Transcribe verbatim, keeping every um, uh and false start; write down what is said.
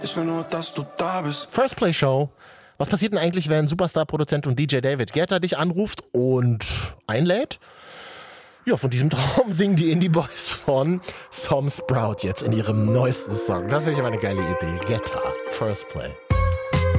Ich will nur, dass du da bist. First Play Show. Was passiert denn eigentlich, wenn Superstar-Produzent und D J David Guetta dich anruft und einlädt? Ja, von diesem Traum singen die Indie Boys von Some Sprout jetzt in ihrem neuesten Song. Das finde ich aber eine geile Idee. Guetta, First Play.